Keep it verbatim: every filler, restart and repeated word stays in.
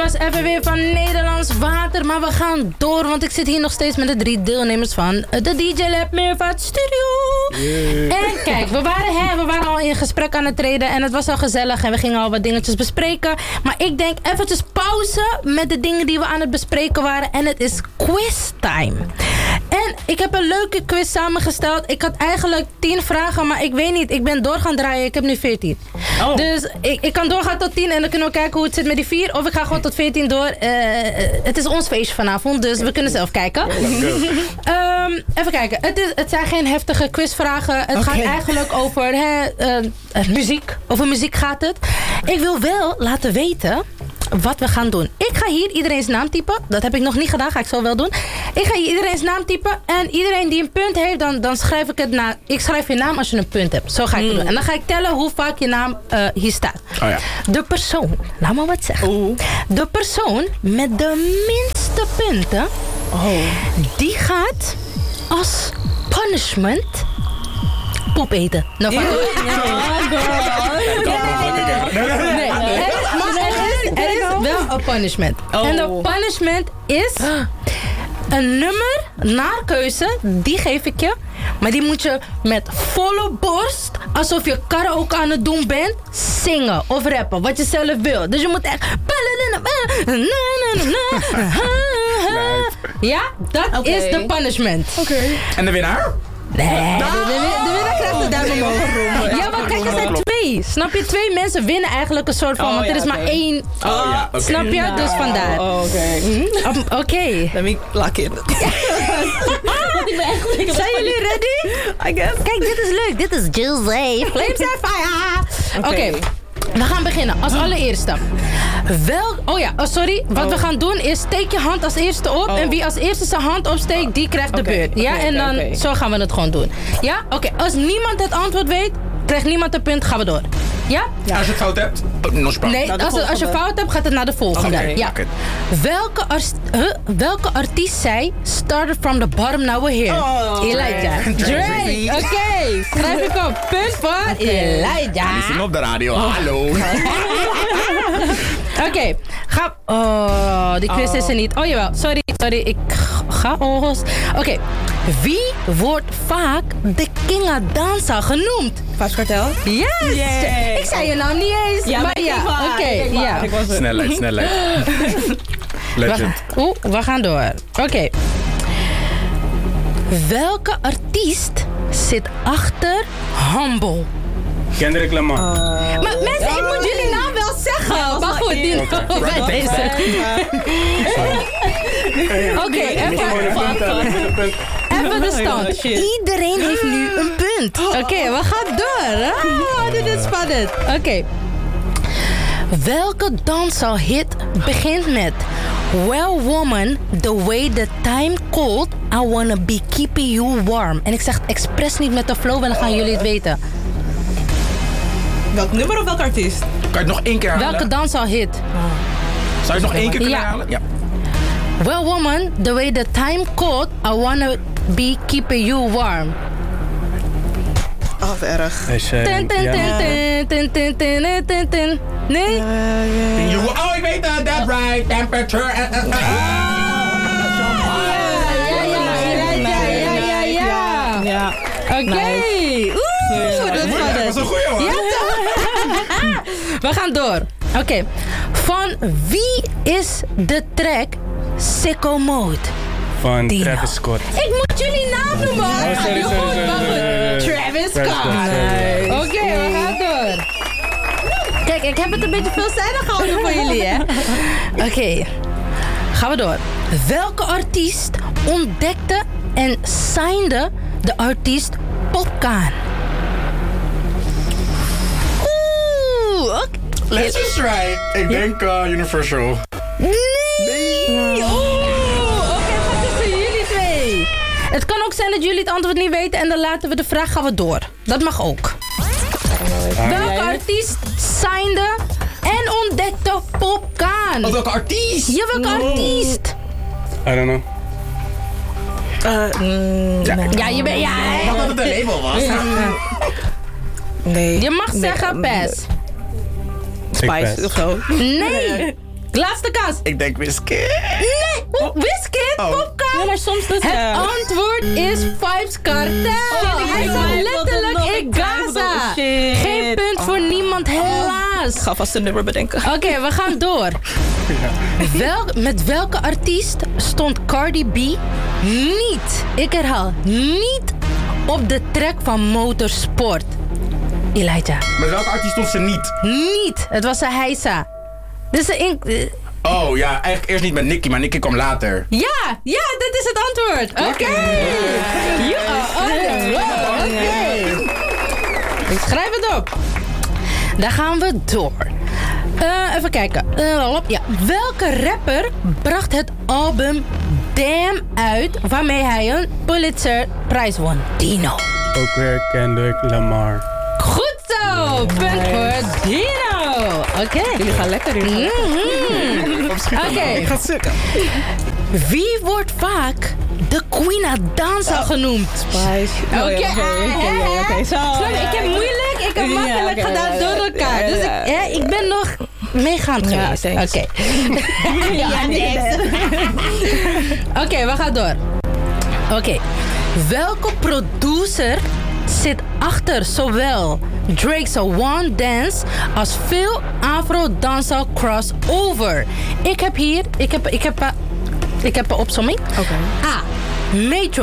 was even weer van Nederlands water. Maar we gaan door, want ik zit hier nog steeds met de drie deelnemers van de D J Lab Meervaart Studio. Yeah. En kijk, we waren, hè, we waren al in gesprek aan het treden. En het was al gezellig en we gingen al wat dingetjes bespreken. Maar ik denk eventjes pauze met de dingen die we aan het bespreken waren. En het is quiz time. En ik heb een leuke quiz samengesteld. Ik had eigenlijk tien vragen, maar ik weet niet. Ik ben door gaan draaien. Ik heb nu veertien. Oh. Dus ik, ik kan doorgaan tot tien en dan kunnen we kijken hoe het zit met die vier. Of ik ga gewoon tot veertien door. Uh, het is ons feestje vanavond, dus we kunnen zelf kijken. um, even kijken. Het, is, het zijn geen heftige quizvragen. Het okay. gaat eigenlijk over hè, uh, muziek. Over muziek gaat het. Ik wil wel laten weten wat we gaan doen. Ik ga hier iedereen's naam typen. Dat heb ik nog niet gedaan, ga ik zo wel doen. Ik ga hier iedereen's naam typen. En iedereen die een punt heeft, dan, dan schrijf ik het na. Ik schrijf je naam als je een punt hebt. Zo ga ik mm. het doen. En dan ga ik tellen hoe vaak je naam uh, hier staat. Oh ja. De persoon, laat maar wat zeggen. Oeh. De persoon met de minste punten, oh. die gaat als punishment poep eten. Nou, van nee, er is wel een punishment. Oh. En de punishment is een nummer naar keuze. Die geef ik je. Maar die moet je met volle borst, alsof je karaoke aan het doen bent, zingen of rappen. Wat je zelf wil. Dus je moet echt... Ja, dat okay. is de punishment. Oké. Okay. En de winnaar? Nee, de, de, de, de winnaar krijgt de duim omhoog. Ja, maar kijk, er zijn twee. Snap je? Twee mensen winnen eigenlijk een soort van... Oh, want er is ja, okay. maar één. Oh, ja, okay. Snap je? Dus vandaar. Oh, oké. Okay. Um, Oké. Okay. Let me lock in. Zijn jullie ready? I guess. Kijk, dit is leuk. Dit is Jose. Flames and fire. Oké. Okay. Okay. We gaan beginnen. Als allereerste. Wel, oh ja, oh sorry. Wat oh. we gaan doen is steek je hand als eerste op. Oh. En wie als eerste zijn hand opsteekt, die krijgt de okay. beurt. Ja, okay, en dan okay, okay. zo gaan we het gewoon doen. Ja, oké. Okay. Als niemand het antwoord weet, krijgt niemand een punt, gaan we door. Ja? Ja. Als je het fout hebt, nog spannend. Nee, als, het, als je fout hebt, gaat het naar de volgende. Okay. Ja. Okay. Welke, arst, huh? Welke artiest zei started from the bottom, now we're here? Oh, Elijah. Drake. Oké, okay. schrijf ik op. Punt voor okay. Elijah. Die is op de radio. Oh. Hallo. Oké, okay. ga... Oh, die quiz oh. is er niet. Oh jawel, sorry, sorry. Ik ga... Oké, okay. Wie wordt vaak de King of Danza genoemd? Vast Kartel? Yes! Yay. Ik zei je naam niet eens. Ja, maar ja, oké. Okay, ja. Snelheid, snelheid. Legend. Oeh, we gaan door. Oké. Okay. Welke artiest zit achter Humble? Kendrick Lamar. Uh, maar mensen, ja, ik moet jullie naam wel zeggen. Ja, maar goed, die okay. bij deze. Oké, even. Even de stand. Iedereen heeft nu een punt. Oké, okay, we gaan door. Ah, dit is spannend. Oké. Okay. Welke dancehit begint met Well woman, the way the time cold, I wanna be keeping you warm. En ik zeg het expres niet met de flow, en dan gaan jullie het weten. Welk nummer of welke artiest? Kan je het nog één keer herhalen? Welke dancehit? Oh. Zou je het nog één keer kunnen ja. herhalen? Ja. Well woman, the way the time cold, I wanna be keeping you warm. Oh, erg. Nee? Oh, ik weet dat. That right temperature. Ja. Oké. Oeh, dat was een goeie hoor. Ja, we gaan door. Oké. Okay. Van wie is de track Sicko Mode? Van Dino. Travis Scott. Ik moet jullie naam noemen. Oh, sorry, sorry, sorry, sorry, sorry. Travis Scott. Nice. Oké, okay, we gaan door. Kijk, ik heb het een beetje veelzijdig gehouden voor jullie, hè? Oké, okay. gaan we door. Welke artiest ontdekte en signde de artiest Popcaan? Oeh, oké. Okay. Let's just try. Ik denk uh, Universal. Nee! nee. Oh, oké, okay, het gaat tussen jullie twee. Het kan ook zijn dat jullie het antwoord niet weten en dan laten we de vraag gaan we door. Dat mag ook. Ah. Welke artiest signde en ontdekte Popcaan? Oh, welke artiest? Ja, welke oh. artiest? I don't know. Uh, mm, ja. Nee. ja, je bent... Ja, ik dacht dat het een label was. Nee. Je mag nee, zeggen, pass. Spice of zo. Nee. Laatste kans. Ik denk Wizkid. Nee, Wizkid, Oh. Popcorn. Ja, maar soms doet Het hij. antwoord is Vibes Cartel. Shit, ik Hij twijfelde zat letterlijk nog, in ik twijfelde. Gaza. Shit. Geen punt voor niemand, helaas. Ik ga vast een nummer bedenken. Oké, we gaan door. Welk, met welke artiest stond Cardi B niet, ik herhaal, niet op de track van Motorsport? Elijah. Met welke artiest stond ze niet? Niet. Het was een heisa. Dus de in... eh, Oh ja, eigenlijk eerst niet met Nicki, maar Nicki kwam later. Ja, ja, dit is het antwoord. Oké. You are on the road. Oké. Ik schrijf het op. Dan gaan we door. Eh, even kijken. Eh, ja. Welke rapper bracht het album Damn uit waarmee hij een Pulitzerprijs won? Dino. Ook weer Kendrick Lamar. Goed zo. Punt voor Dino. Oké. Jullie gaan lekker hier. Mhm. Oké. Ik ga sukken. Wie wordt vaak de Queen of Danza genoemd? Spice. Oké, Oh, ja, oké, oké, oké, zo. Snap je? Ik heb moeilijk, ik heb Ja, makkelijk oké, gedaan ja, door ja, elkaar. ja, Dus ja. ik, ja, ik ben nog meegaand Ja, geweest. thanks. Oké. Ja, next. Oké, we gaan door. Oké. Welke producer zit achter zowel Drake's One Dance als veel Afro-dancehall crossover? Ik heb hier, ik heb, ik heb, eh, ik heb een opsomming. Oké. A. Metro